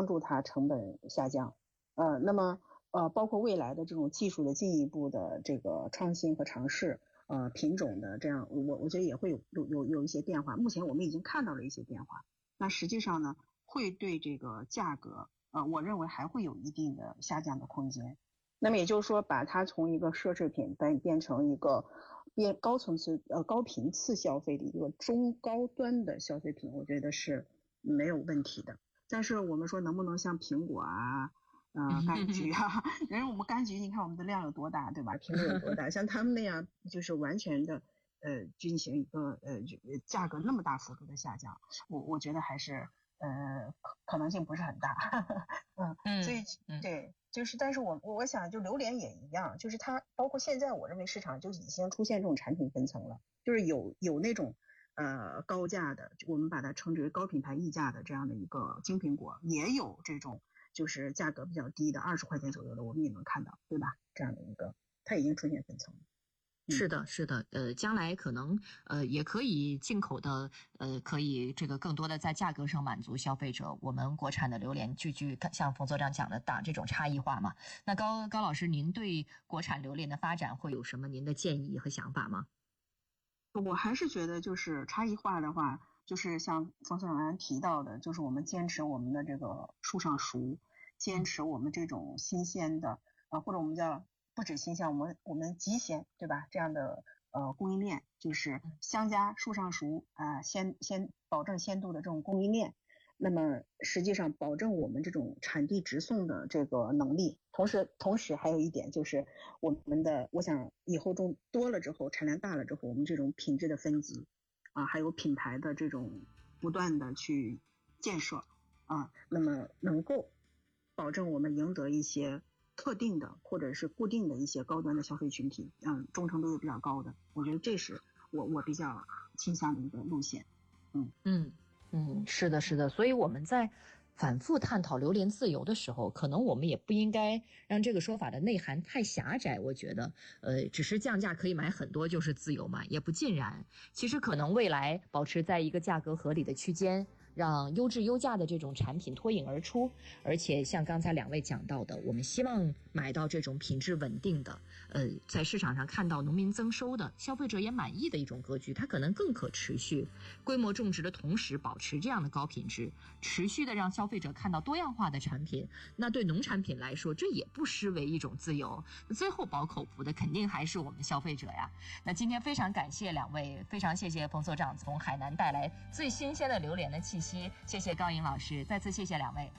帮助它成本下降。那么包括未来的这种技术的进一步的这个创新和尝试，品种的这样，我觉得也会有一些变化。目前我们已经看到了一些变化，那实际上呢，会对这个价格，我认为还会有一定的下降的空间。那么也就是说，把它从一个奢侈品变成一个高层次高频次消费的一个中高端的消费品，我觉得是没有问题的。但是我们说能不能像苹果啊、柑橘啊，因为我们柑橘你看我们的量有多大，对吧？苹果有多大？像他们那样就是完全的进行一个价格那么大幅度的下降，我觉得还是可能性不是很大。所以对。但是我想就榴莲也一样，就是它包括现在我认为市场就已经出现这种产品分层了，就是有那种高价的，我们把它称之为高品牌溢价的这样的一个金苹果，也有这种就是价格比较低的20块钱左右的，我们也能看到，对吧？这样的一个它已经出现分层了。 是的，是的，将来可能也可以进口的，可以这个更多的在价格上满足消费者。我们国产的榴莲具像冯所长讲的打这种差异化嘛。那高老师，您对国产榴莲的发展会有什么您的建议和想法吗？ 我还是觉得就是差异化的话，就是像冯所长提到的，就是我们坚持我们的这个树上熟，坚持我们这种新鲜的或者我们叫不止新鲜，我们极鲜，对吧？这样的供应链，就是乡家树上熟先保证鲜度的这种供应链。那么实际上保证我们这种产地直送的这个能力，同时还有一点就是我想以后种多了之后，产量大了之后，我们这种品质的分级还有品牌的这种不断的去建设那么能够保证我们赢得一些特定的或者是固定的一些高端的消费群体，忠诚度也比较高的，我觉得这是我比较倾向的一个路线。 是的，是的，所以我们在反复探讨榴莲自由的时候，可能我们也不应该让这个说法的内涵太狭窄。我觉得，只是降价可以买很多就是自由嘛，也不尽然。其实可能未来保持在一个价格合理的区间，让优质优价的这种产品脱颖而出。而且像刚才两位讲到的，我们希望买到这种品质稳定的，在市场上看到农民增收的，消费者也满意的一种格局，它可能更可持续。规模种植的同时保持这样的高品质，持续的让消费者看到多样化的产品，那对农产品来说，这也不失为一种自由。最后饱口福的肯定还是我们消费者呀。那今天非常感谢两位，非常谢谢冯所长从海南带来最新鲜的榴莲的气息，谢谢高颖老师，再次谢谢两位。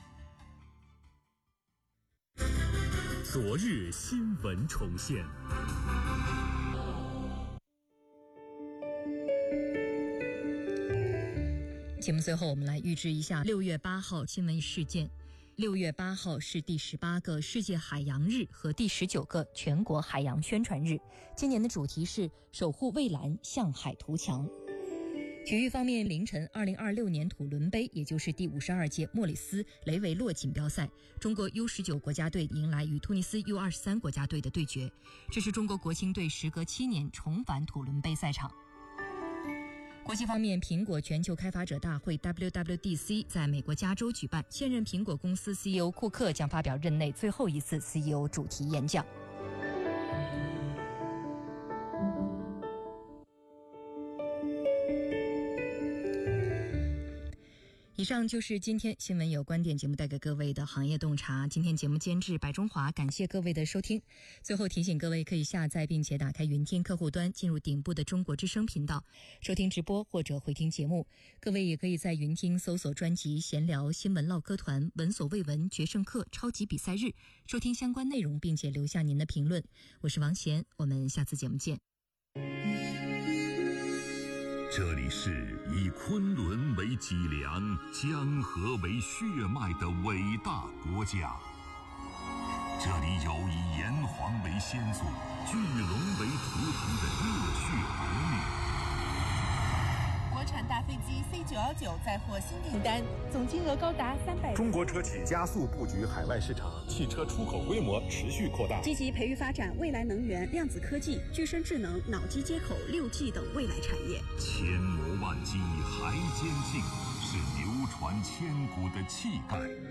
昨日新闻重现。 节目最后我们来预知一下6月8号新闻事件。6月8号是第18个世界海洋日和第19个全国海洋宣传日，今年的主题是守护蔚蓝，向海图强。体育方面，凌晨2026年土伦杯，也就是第52届莫里斯雷维洛锦标赛，中国 U19 国家队迎来与突尼斯 U23 国家队的对决。这是中国国青队时隔7年重返土伦杯赛场。国际方面，苹果全球开发者大会 WWDC 在美国加州举办，现任苹果公司 CEO 库克将发表任内最后一次 CEO 主题演讲。以上就是今天新闻有观点节目带给各位的行业洞察。今天节目监制白中华，感谢各位的收听。最后提醒各位可以下载并且打开云听客户端，进入顶部的中国之声频道收听直播或者回听节目。各位也可以在云听搜索专辑闲聊新闻唠嗑团闻所未闻决胜课超级比赛日，收听相关内容并且留下您的评论。我是王贤，我们下次节目见。 这里是以昆仑为脊梁，江河为血脉的伟大国家。这里有以炎黄为先祖、巨龙为图腾的热血儿女。 国产大飞机 C919 再获新订单，总金额高达300亿。 中国车企加速布局海外市场，汽车出口规模持续扩大， 积极培育发展未来能源、量子科技、具身智能、脑机接口、6G 等未来产业。 千磨万击还坚劲，是流传千古的气概。